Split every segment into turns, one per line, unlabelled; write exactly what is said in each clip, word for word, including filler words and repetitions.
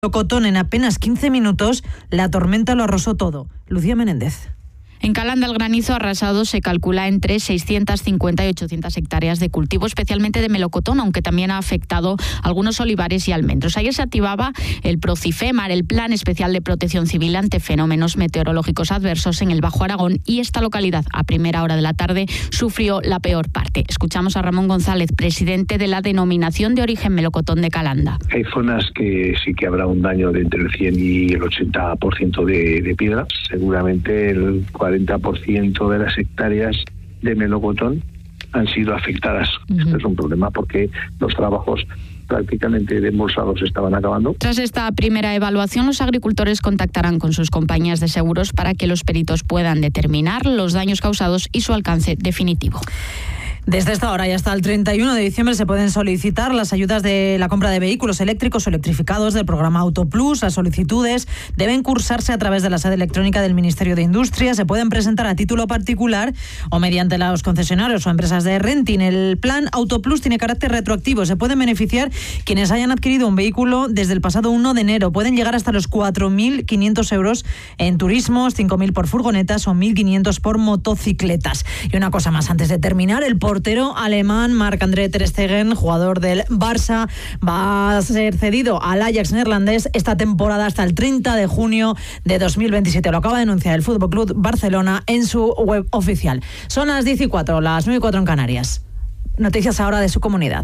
Melocotón, en apenas quince minutos, la tormenta lo arrasó todo. Lucía Menéndez.
En Calanda el granizo arrasado se calcula entre seiscientas cincuenta y ochocientas hectáreas de cultivo, especialmente de melocotón, aunque también ha afectado algunos olivares y almendros. Ayer se activaba el Procifemar, el Plan Especial de Protección Civil ante fenómenos meteorológicos adversos en el Bajo Aragón, y esta localidad a primera hora de la tarde sufrió la peor parte. Escuchamos a Ramón González, presidente de la Denominación de Origen Melocotón de Calanda.
Hay zonas que sí que habrá un daño de entre el cien y el ochenta por ciento de, de piedra. Seguramente el cuarenta por ciento de las hectáreas de melocotón han sido afectadas. Uh-huh. Este es un problema porque los trabajos prácticamente desembolsados estaban acabando.
Tras esta primera evaluación, los agricultores contactarán con sus compañías de seguros para que los peritos puedan determinar los daños causados y su alcance definitivo.
Desde esta hora y hasta el treinta y uno de diciembre se pueden solicitar las ayudas de la compra de vehículos eléctricos o electrificados del programa Autoplus. Las solicitudes deben cursarse a través de la sede electrónica del Ministerio de Industria. Se pueden presentar a título particular o mediante los concesionarios o empresas de renting. El plan Autoplus tiene carácter retroactivo. Se pueden beneficiar quienes hayan adquirido un vehículo desde el pasado uno de enero. Pueden llegar hasta los cuatro mil quinientos euros en turismos, cinco mil por furgonetas o mil quinientos por motocicletas. Y una cosa más antes de terminar, el portero alemán Marc-André ter Stegen, jugador del Barça, va a ser cedido al Ajax neerlandés esta temporada hasta el treinta de junio de dos mil veintisiete. Lo acaba de anunciar el F C Barcelona en su web oficial. Son las diez y cuatro, las nueve y cuatro en Canarias. Noticias ahora de su comunidad.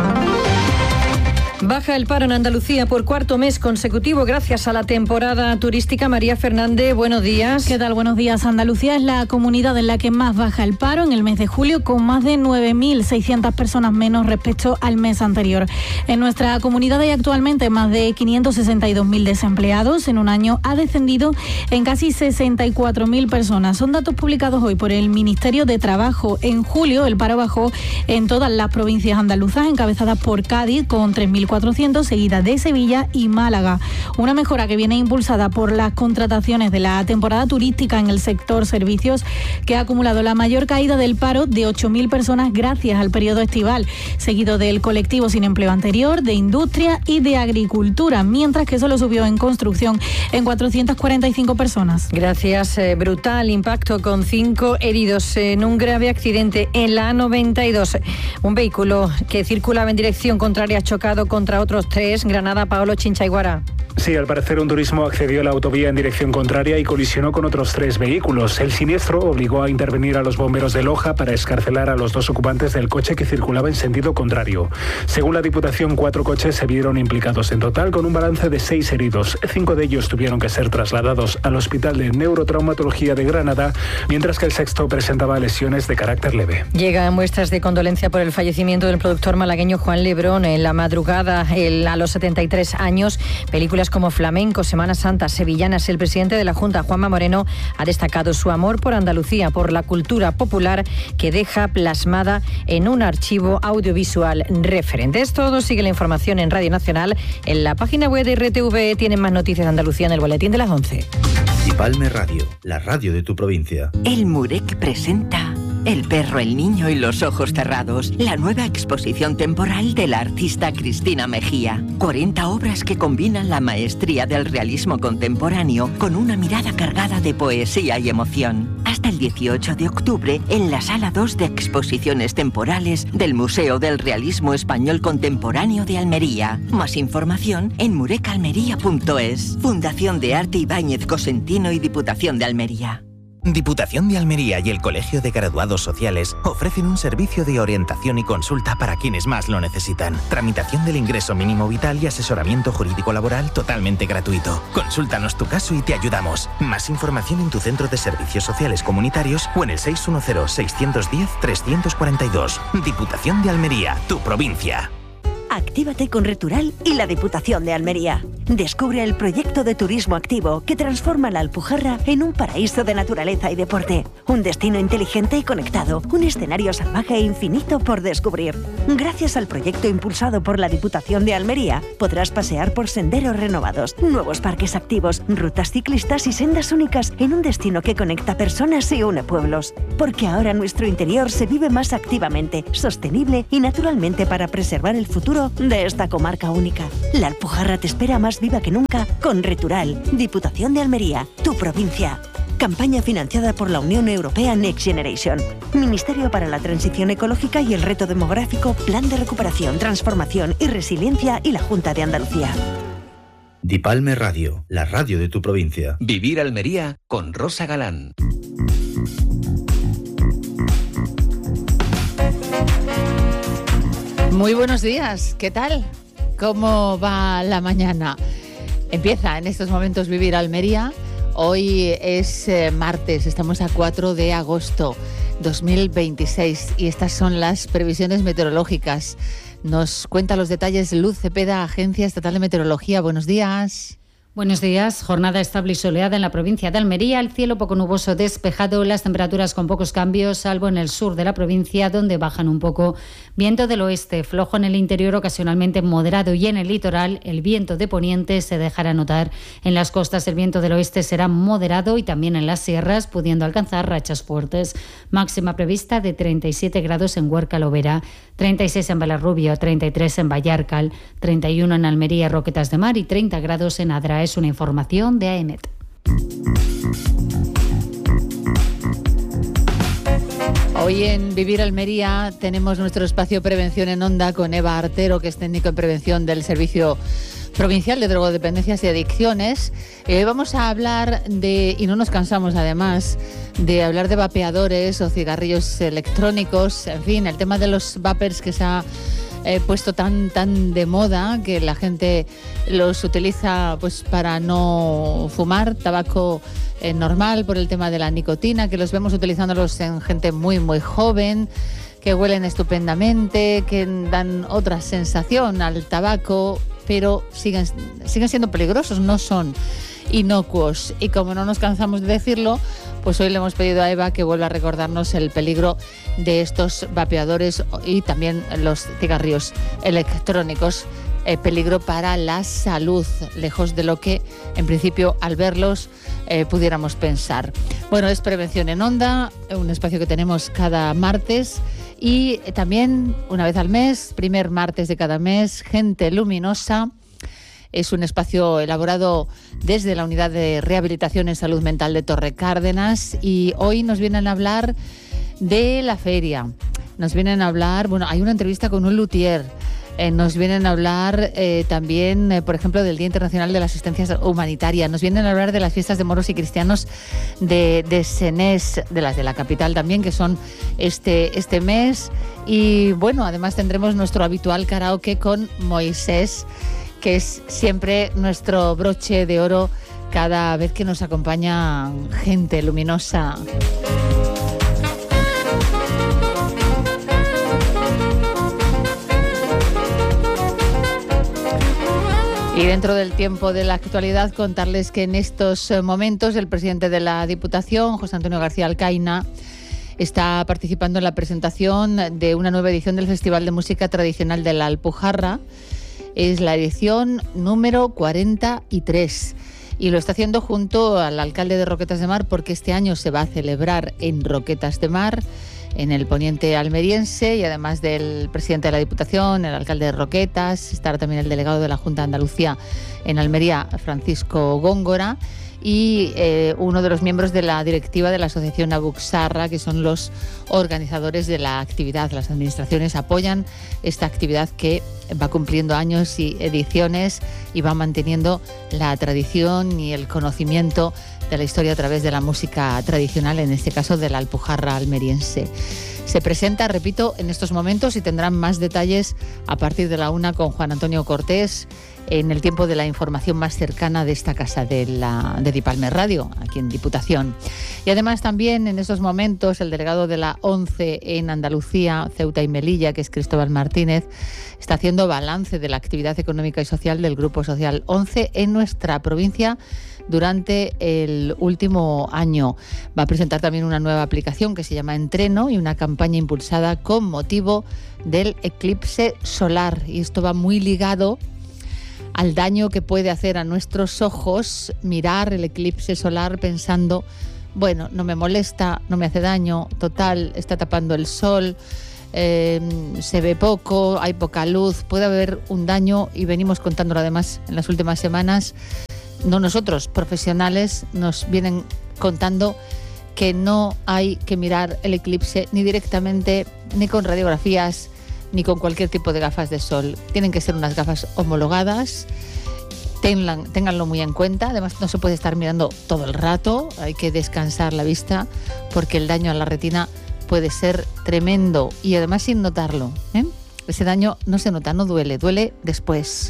Baja el paro en Andalucía por cuarto mes consecutivo gracias a la temporada turística. María Fernández, buenos días.
¿Qué tal? Buenos días. Andalucía es la comunidad en la que más baja el paro en el mes de julio, con más de nueve mil seiscientas personas menos respecto al mes anterior. En nuestra comunidad hay actualmente más de quinientos sesenta y dos mil desempleados. En un año ha descendido en casi sesenta y cuatro mil personas. Son datos publicados hoy por el Ministerio de Trabajo. En julio el paro bajó en todas las provincias andaluzas, encabezadas por Cádiz con tres mil cuatrocientos, seguida de Sevilla y Málaga. Una mejora que viene impulsada por las contrataciones de la temporada turística en el sector servicios, que ha acumulado la mayor caída del paro de ocho mil personas gracias al periodo estival, seguido del colectivo sin empleo anterior, de industria y de agricultura, mientras que solo subió en construcción en cuatrocientas cuarenta y cinco personas.
Gracias. Eh, brutal impacto con cinco heridos en un grave accidente en la A noventa y dos. Un vehículo que circulaba en dirección contraria ha chocado con contra otros tres. Granada, Paolo Chinchaiguara.
Sí, al parecer un turismo accedió a la autovía en dirección contraria y colisionó con otros tres vehículos. El siniestro obligó a intervenir a los bomberos de Loja para excarcelar a los dos ocupantes del coche que circulaba en sentido contrario. Según la Diputación, cuatro coches se vieron implicados en total, con un balance de seis heridos. Cinco de ellos tuvieron que ser trasladados al Hospital de Neurotraumatología de Granada, mientras que el sexto presentaba lesiones de carácter leve.
Llegan muestras de condolencia por el fallecimiento del productor malagueño Juan Lebrón en la madrugada el, a los setenta y tres años. Películas como Flamenco, Semana Santa, Sevillanas. El presidente de la Junta, Juanma Moreno, ha destacado su amor por Andalucía, por la cultura popular que deja plasmada en un archivo audiovisual referente. Es todo. Sigue la información en Radio Nacional. En la página web de R T V tienen más noticias de Andalucía en el boletín de las once.
Palme Radio, la radio de tu provincia.
El Murek presenta El perro, el niño y los ojos cerrados, la nueva exposición temporal de la artista Cristina Mejía. cuarenta obras que combinan la maestría del realismo contemporáneo con una mirada cargada de poesía y emoción. Hasta el dieciocho de octubre en la Sala dos de Exposiciones Temporales del Museo del Realismo Español Contemporáneo de Almería. Más información en murecalmería punto es. Fundación de Arte Ibáñez Cosentino y Diputación de Almería.
Diputación de Almería y el Colegio de Graduados Sociales ofrecen un servicio de orientación y consulta para quienes más lo necesitan. Tramitación del ingreso mínimo vital y asesoramiento jurídico laboral totalmente gratuito. Consúltanos tu caso y te ayudamos. Más información en tu centro de servicios sociales comunitarios o en el seis uno cero, seis uno cero, tres cuatro dos. Diputación de Almería, tu provincia.
Actívate con Retural y la Diputación de Almería. Descubre el proyecto de turismo activo que transforma la Alpujarra en un paraíso de naturaleza y deporte. Un destino inteligente y conectado. Un escenario salvaje e infinito por descubrir. Gracias al proyecto impulsado por la Diputación de Almería, podrás pasear por senderos renovados, nuevos parques activos, rutas ciclistas y sendas únicas en un destino que conecta personas y une pueblos. Porque ahora nuestro interior se vive más activamente, sostenible y naturalmente para preservar el futuro futuro de esta comarca única. La Alpujarra te espera más viva que nunca con Retural, Diputación de Almería, tu provincia. Campaña financiada por la Unión Europea Next Generation. Ministerio para la Transición Ecológica y el Reto Demográfico, Plan de Recuperación, Transformación y Resiliencia y la Junta de Andalucía.
Dipalme Radio, la radio de tu provincia.
Vivir Almería con Rosa Galán.
Muy buenos días, ¿qué tal? ¿Cómo va la mañana? Empieza en estos momentos Vivir Almería. Hoy es eh, martes, estamos a cuatro de agosto dos mil veintiséis y estas son las previsiones meteorológicas. Nos cuenta los detalles Luz Cepeda, Agencia Estatal de Meteorología. Buenos días.
Buenos días. Jornada estable y soleada en la provincia de Almería. El cielo poco nuboso despejado, las temperaturas con pocos cambios, salvo en el sur de la provincia, donde bajan un poco. Viento del oeste, flojo en el interior, ocasionalmente moderado, y en el litoral el viento de poniente se dejará notar. En las costas el viento del oeste será moderado y también en las sierras, pudiendo alcanzar rachas fuertes. Máxima prevista de treinta y siete grados en Huerca Lovera, treinta y seis en Belarrubio, treinta y tres en Vallarcal, treinta y uno en Almería, Roquetas de Mar y treinta grados en Adra. Es una información de A E M E T.
Hoy en Vivir Almería tenemos nuestro espacio Prevención en Onda con Eva Artero, que es técnico en prevención del Servicio Provincial de Drogodependencias y Adicciones. Hoy eh, vamos a hablar de, y no nos cansamos además, de hablar de vapeadores o cigarrillos electrónicos, en fin, el tema de los vapers que se ha eh, puesto tan, tan de moda, que la gente los utiliza pues para no fumar, tabaco eh, normal por el tema de la nicotina, que los vemos utilizándolos en gente muy, muy joven, que huelen estupendamente, que dan otra sensación al tabaco, pero siguen, siguen siendo peligrosos, no son inocuos. Y como no nos cansamos de decirlo, pues hoy le hemos pedido a Eva que vuelva a recordarnos el peligro de estos vapeadores y también los cigarrillos electrónicos. Eh, peligro para la salud, lejos de lo que en principio al verlos eh, pudiéramos pensar. Bueno, es Prevención en Onda, un espacio que tenemos cada martes. Y también una vez al mes, primer martes de cada mes, Gente Luminosa. Es un espacio elaborado desde la Unidad de Rehabilitación en Salud Mental de Torre Cárdenas y hoy nos vienen a hablar de la feria. Nos vienen a hablar, bueno, hay una entrevista con un luthier. Eh, nos vienen a hablar eh, también, eh, por ejemplo, del Día Internacional de la Asistencia Humanitaria. Nos vienen a hablar de las fiestas de moros y cristianos de, de Senés, de las de la capital también, que son este, este mes. Y bueno, además tendremos nuestro habitual karaoke con Moisés, que es siempre nuestro broche de oro cada vez que nos acompaña Gente Luminosa. Y dentro del tiempo de la actualidad, contarles que en estos momentos el presidente de la Diputación, José Antonio García Alcaina, está participando en la presentación de una nueva edición del Festival de Música Tradicional de la Alpujarra. Es la edición número cuarenta y tres y lo está haciendo junto al alcalde de Roquetas de Mar, porque este año se va a celebrar en Roquetas de Mar, en el poniente almeriense, y además del presidente de la Diputación, el alcalde de Roquetas, estará también el delegado de la Junta de Andalucía en Almería, Francisco Góngora, y eh, uno de los miembros de la directiva de la Asociación Abuxarra, que son los organizadores de la actividad. Las administraciones apoyan esta actividad que va cumpliendo años y ediciones y va manteniendo la tradición y el conocimiento de la historia a través de la música tradicional, en este caso de la Alpujarra almeriense. Se presenta, repito, en estos momentos y tendrán más detalles a partir de la una con Juan Antonio Cortés, en el tiempo de la información más cercana de esta casa de, la, de Dipalme Radio, aquí en Diputación. Y además también en estos momentos el delegado de la ONCE en Andalucía, Ceuta y Melilla, que es Cristóbal Martínez, está haciendo balance de la actividad económica y social del Grupo Social ONCE en nuestra provincia durante el último año. Va a presentar también una nueva aplicación que se llama Entreno y una campaña impulsada con motivo del eclipse solar. Y esto va muy ligado al daño que puede hacer a nuestros ojos mirar el eclipse solar pensando, bueno, no me molesta, no me hace daño, total, está tapando el sol, eh, se ve poco, hay poca luz, puede haber un daño y venimos contándolo además en las últimas semanas. No nosotros, profesionales, nos vienen contando que no hay que mirar el eclipse ni directamente, ni con radiografías, ni con cualquier tipo de gafas de sol. Tienen que ser unas gafas homologadas, tengan, ténganlo muy en cuenta. Además, no se puede estar mirando todo el rato, hay que descansar la vista porque el daño a la retina puede ser tremendo y además sin notarlo, ¿eh? Ese daño no se nota, no duele, duele después.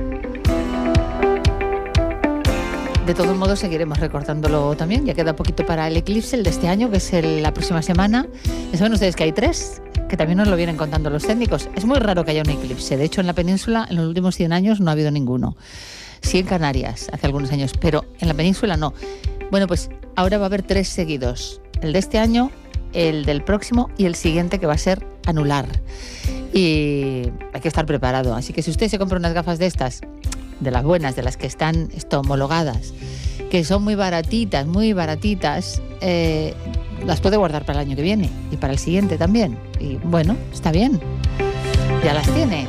De todos modos, seguiremos recordándolo también. Ya queda poquito para el eclipse, el de este año, que es el, la próxima semana. Ya saben ustedes que hay tres, que también nos lo vienen contando los técnicos. Es muy raro que haya un eclipse. De hecho, en la península, en los últimos cien años, no ha habido ninguno. Sí en Canarias, hace algunos años, pero en la península no. Bueno, pues ahora va a haber tres seguidos. El de este año, el del próximo y el siguiente, que va a ser anular. Y hay que estar preparado. Así que si usted se compra unas gafas de estas, de las buenas, de las que están esto, homologadas, que son muy baratitas, muy baratitas, eh, las puede guardar para el año que viene y para el siguiente también. Y bueno, está bien, ya las tiene.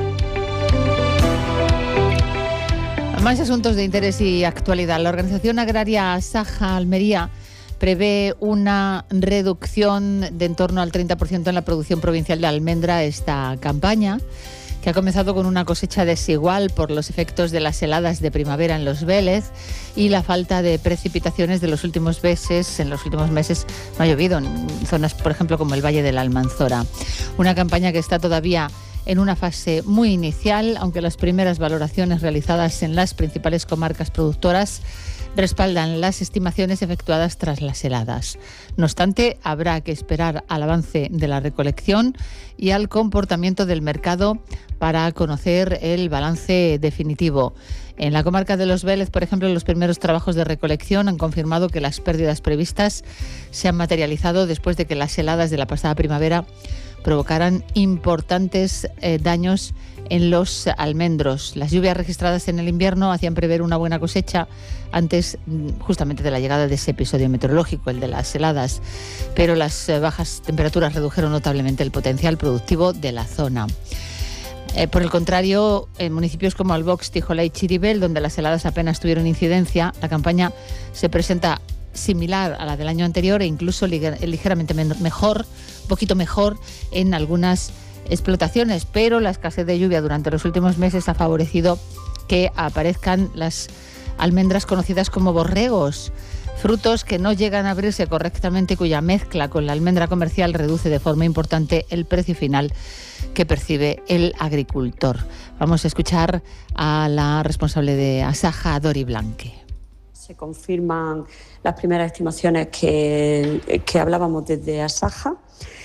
Más asuntos de interés y actualidad. La organización agraria Saja Almería prevé una reducción de en torno al treinta por ciento en la producción provincial de almendra esta campaña, que ha comenzado con una cosecha desigual por los efectos de las heladas de primavera en los Vélez y la falta de precipitaciones de los últimos meses. En los últimos meses no ha llovido en zonas, por ejemplo, como el Valle de la Almanzora. Una campaña que está todavía en una fase muy inicial, aunque las primeras valoraciones realizadas en las principales comarcas productoras respaldan las estimaciones efectuadas tras las heladas. No obstante, habrá que esperar al avance de la recolección y al comportamiento del mercado para conocer el balance definitivo. En la comarca de Los Vélez, por ejemplo, los primeros trabajos de recolección han confirmado que las pérdidas previstas se han materializado después de que las heladas de la pasada primavera provocaran importantes eh, daños en los almendros. Las lluvias registradas en el invierno hacían prever una buena cosecha antes justamente de la llegada de ese episodio meteorológico, el de las heladas, pero las eh, bajas temperaturas redujeron notablemente el potencial productivo de la zona. Eh, por el contrario, en municipios como Albox, Tijola y Chiribel, donde las heladas apenas tuvieron incidencia, la campaña se presenta similar a la del año anterior e incluso ligeramente mejor, un poquito mejor en algunas explotaciones, pero la escasez de lluvia durante los últimos meses ha favorecido que aparezcan las almendras conocidas como borregos, frutos que no llegan a abrirse correctamente y cuya mezcla con la almendra comercial reduce de forma importante el precio final que percibe el agricultor. Vamos a escuchar a la responsable de Asaja, Dori Blanque.
Se confirman las primeras estimaciones que, que hablábamos desde Asaja,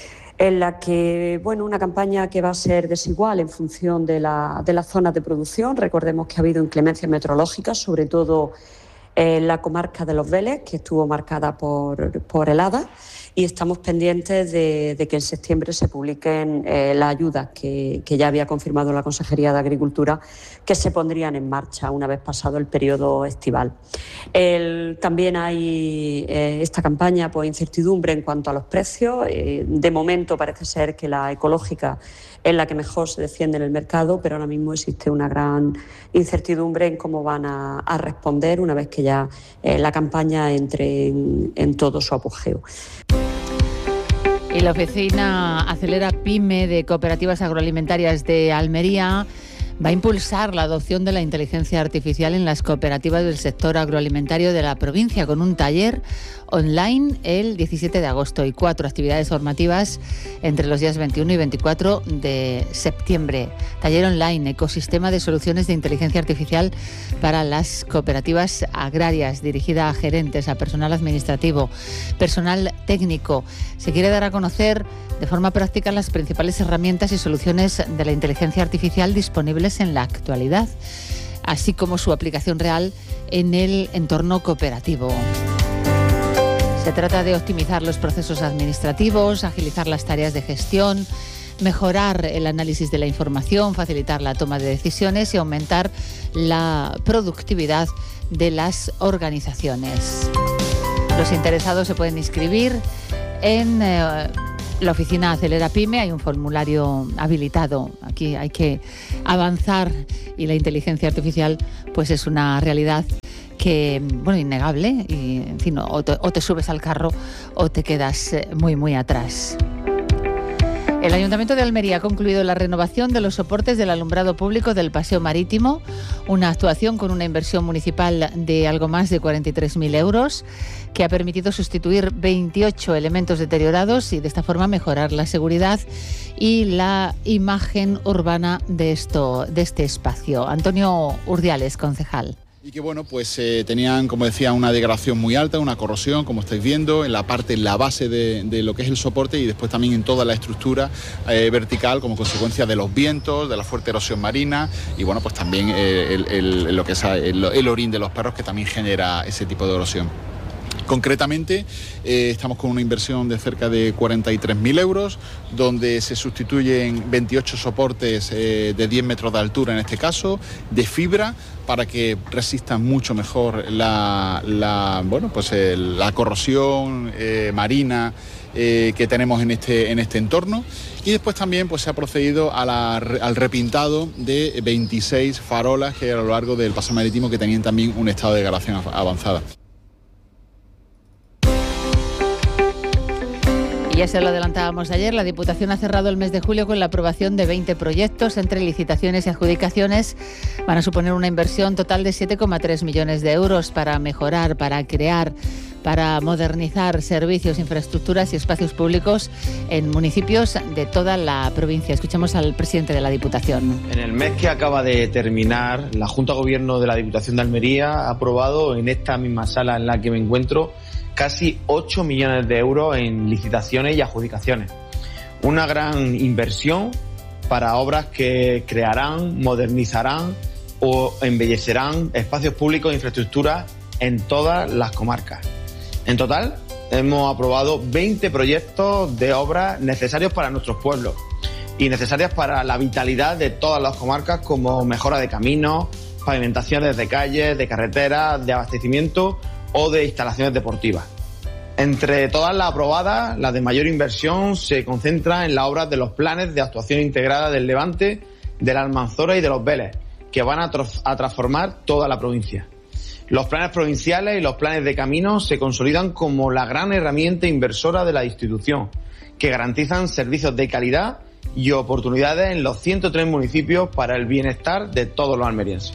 en la que, bueno, una campaña que va a ser desigual en función de, la, de las zonas de producción. Recordemos que ha habido inclemencias meteorológicas, sobre todo en la comarca de Los Vélez, que estuvo marcada por, por heladas, y estamos pendientes de, de que en septiembre se publiquen eh, las ayudas que, que ya había confirmado la Consejería de Agricultura, que se pondrían en marcha una vez pasado el periodo estival. El, también hay eh, esta campaña, pues, incertidumbre en cuanto a los precios. Eh, de momento parece ser que la ecológica es la que mejor se defiende en el mercado, pero ahora mismo existe una gran incertidumbre en cómo van a, a responder una vez que ya eh, la campaña entre en, en todo su apogeo.
Y la oficina Acelera Pyme de Cooperativas Agroalimentarias de Almería va a impulsar la adopción de la inteligencia artificial en las cooperativas del sector agroalimentario de la provincia, con un taller online el diecisiete de agosto y cuatro actividades formativas entre los días veintiuno y veinticuatro de septiembre. Taller online, ecosistema de soluciones de inteligencia artificial para las cooperativas agrarias, dirigida a gerentes, a personal administrativo, personal técnico. Se quiere dar a conocer de forma práctica las principales herramientas y soluciones de la inteligencia artificial disponibles en la actualidad, así como su aplicación real en el entorno cooperativo. Se trata de optimizar los procesos administrativos, agilizar las tareas de gestión, mejorar el análisis de la información, facilitar la toma de decisiones y aumentar la productividad de las organizaciones. Los interesados se pueden inscribir en eh, la oficina Acelera Pyme, hay un formulario habilitado. Aquí hay que avanzar y la inteligencia artificial pues es una realidad que, bueno, innegable. Y, en fin, o te, o te subes al carro o te quedas muy, muy atrás. El Ayuntamiento de Almería ha concluido la renovación de los soportes del alumbrado público del Paseo Marítimo, una actuación con una inversión municipal de algo más de cuarenta y tres mil euros, que ha permitido sustituir veintiocho elementos deteriorados y de esta forma mejorar la seguridad y la imagen urbana de, esto, de este espacio. Antonio Urdiales, concejal.
Y que bueno, pues eh, tenían, como decía, una degradación muy alta, una corrosión, como estáis viendo, en la parte, en la base de, de lo que es el soporte y después también en toda la estructura eh, vertical como consecuencia de los vientos, de la fuerte erosión marina y bueno, pues también eh, el, el, lo que es el, el orín de los perros que también genera ese tipo de erosión. Concretamente, eh, estamos con una inversión de cerca de cuarenta y tres mil euros, donde se sustituyen veintiocho soportes eh, de diez metros de altura, en este caso, de fibra, para que resistan mucho mejor la, la, bueno, pues el, la corrosión eh, marina eh, que tenemos en este, en este entorno. Y después también pues, se ha procedido a la, al repintado de veintiséis farolas que a lo largo del Paseo Marítimo que tenían también un estado de degradación avanzada.
Y ya se lo adelantábamos ayer, la Diputación ha cerrado el mes de julio con la aprobación de veinte proyectos entre licitaciones y adjudicaciones. Van a suponer una inversión total de siete coma tres millones de euros para mejorar, para crear, para modernizar servicios, infraestructuras y espacios públicos en municipios de toda la provincia. Escuchemos al presidente de la Diputación.
En el mes que acaba de terminar, la Junta de Gobierno de la Diputación de Almería ha aprobado en esta misma sala en la que me encuentro casi ocho millones de euros en licitaciones y adjudicaciones. Una gran inversión para obras que crearán, modernizarán o embellecerán espacios públicos e infraestructuras en todas las comarcas. En total, hemos aprobado veinte proyectos de obras necesarios para nuestros pueblos y necesarias para la vitalidad de todas las comarcas, como mejora de caminos, pavimentaciones de calles, de carreteras, de abastecimiento o de instalaciones deportivas. Entre todas las aprobadas, la de mayor inversión se concentra en las obras de los planes de actuación integrada del Levante, de la Almanzora y de los Vélez, que van a, a transformar toda la provincia. Los planes provinciales y los planes de caminos se consolidan como la gran herramienta inversora de la institución, que garantizan servicios de calidad y oportunidades en los ciento tres municipios para el bienestar de todos los almerienses.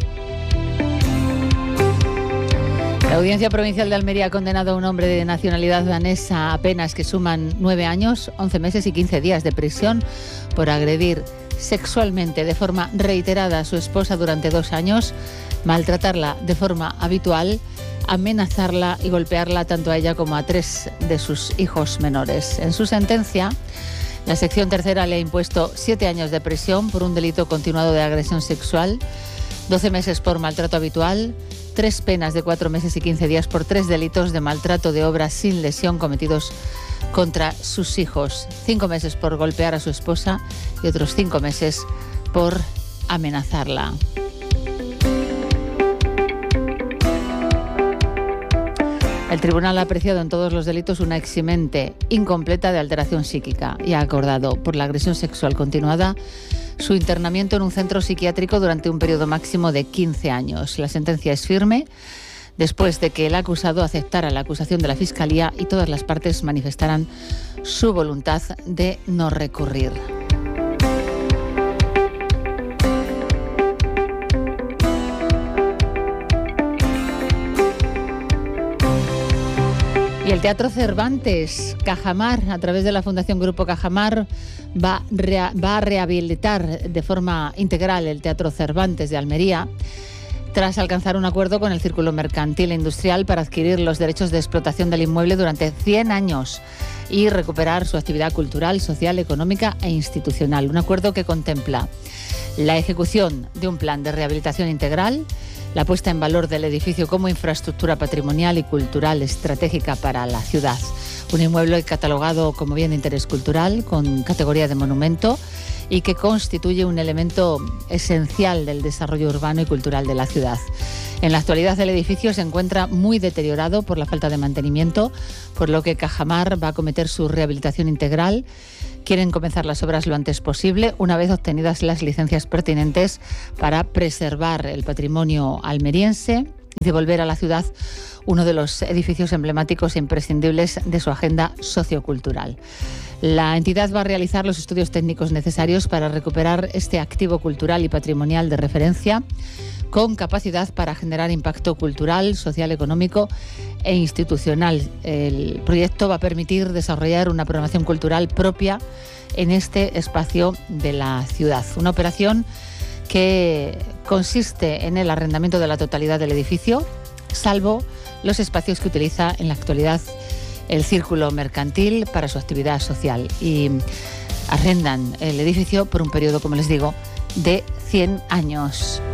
La Audiencia Provincial de Almería ha condenado a un hombre de nacionalidad danesa a penas que suman nueve años, once meses y quince días de prisión por agredir sexualmente de forma reiterada a su esposa durante dos años, maltratarla de forma habitual, amenazarla y golpearla tanto a ella como a tres de sus hijos menores. En su sentencia, la sección tercera le ha impuesto siete años de prisión por un delito continuado de agresión sexual, doce meses por maltrato habitual, tres penas de cuatro meses y quince días por tres delitos de maltrato de obra sin lesión cometidos contra sus hijos, cinco meses por golpear a su esposa y otros cinco meses por amenazarla. El tribunal ha apreciado en todos los delitos una eximente incompleta de alteración psíquica y ha acordado, por la agresión sexual continuada, su internamiento en un centro psiquiátrico durante un periodo máximo de quince años. La sentencia es firme después de que el acusado aceptara la acusación de la Fiscalía y todas las partes manifestaran su voluntad de no recurrir. Y el Teatro Cervantes, Cajamar, a través de la Fundación Grupo Cajamar, va, rea, va a rehabilitar de forma integral el Teatro Cervantes de Almería, tras alcanzar un acuerdo con el Círculo Mercantil e Industrial para adquirir los derechos de explotación del inmueble durante cien años y recuperar su actividad cultural, social, económica e institucional. Un acuerdo que contempla la ejecución de un plan de rehabilitación integral, la puesta en valor del edificio como infraestructura patrimonial y cultural estratégica para la ciudad. Un inmueble catalogado como bien de interés cultural, con categoría de monumento, y que constituye un elemento esencial del desarrollo urbano y cultural de la ciudad. En la actualidad el edificio se encuentra muy deteriorado por la falta de mantenimiento, por lo que Cajamar va a acometer su rehabilitación integral. Quieren comenzar las obras lo antes posible, una vez obtenidas las licencias pertinentes, para preservar el patrimonio almeriense y devolver a la ciudad uno de los edificios emblemáticos e imprescindibles de su agenda sociocultural. La entidad va a realizar los estudios técnicos necesarios para recuperar este activo cultural y patrimonial de referencia, con capacidad para generar impacto cultural, social, económico e institucional. El proyecto va a permitir desarrollar una programación cultural propia en este espacio de la ciudad. Una operación que consiste en el arrendamiento de la totalidad del edificio, salvo los espacios que utiliza en la actualidad el círculo mercantil para su actividad social, y arrendan el edificio por un periodo, como les digo, de cien años.